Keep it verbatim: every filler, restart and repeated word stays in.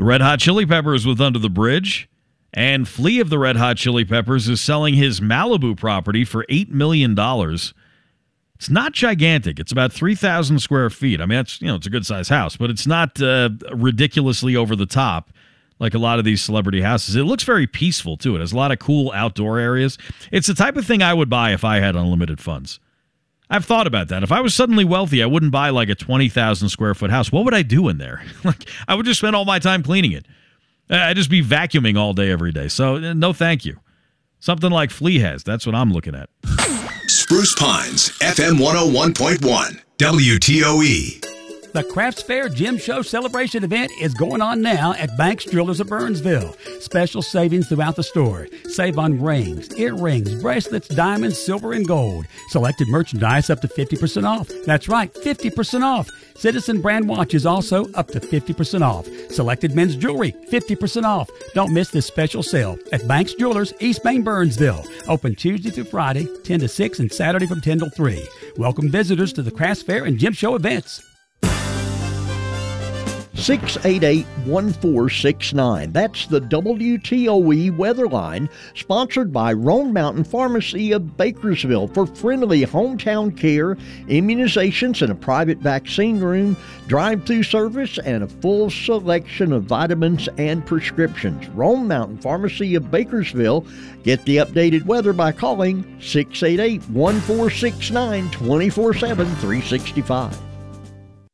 The Red Hot Chili Peppers with Under the Bridge. And Flea of the Red Hot Chili Peppers is selling his Malibu property for eight million dollars. It's not gigantic. It's about three thousand square feet. I mean, that's, you know, it's a good-sized house, but it's not uh, ridiculously over the top like a lot of these celebrity houses. It looks very peaceful, too. It has a lot of cool outdoor areas. It's the type of thing I would buy if I had unlimited funds. I've thought about that. If I was suddenly wealthy, I wouldn't buy like a twenty thousand square foot house. What would I do in there? Like, I would just spend all my time cleaning it. I'd just be vacuuming all day, every day. So, no thank you. Something like Flea has. That's what I'm looking at. Spruce Pines, F M one oh one point one, W T O E. The Crafts Fair Gem Show Celebration event is going on now at Banks Jewelers of Burnsville. Special savings throughout the store. Save on rings, earrings, bracelets, diamonds, silver, and gold. Selected merchandise up to fifty percent off. That's right, fifty percent off. Citizen brand watches also up to fifty percent off. Selected men's jewelry, fifty percent off. Don't miss this special sale at Banks Jewelers, East Main, Burnsville. Open Tuesday through Friday, ten to six, and Saturday from ten till three. Welcome visitors to the Crafts Fair and Gem Show events. six eight eight, one four six nine. That's the W T O E weather line, sponsored by Roan Mountain Pharmacy of Bakersville for friendly hometown care, immunizations, and a private vaccine room, drive-through service, and a full selection of vitamins and prescriptions. Roan Mountain Pharmacy of Bakersville. Get the updated weather by calling six eight eight, one four six nine, two four seven, three six five.